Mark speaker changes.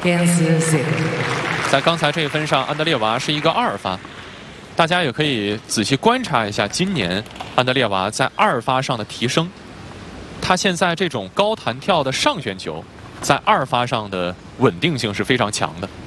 Speaker 1: 在刚才这一分上，安德烈娃是一个2发。大家也可以仔细观察一下今年安德烈娃在2发上的提升。他现在这种高弹跳的上旋球，在2发上的稳定性是非常强的。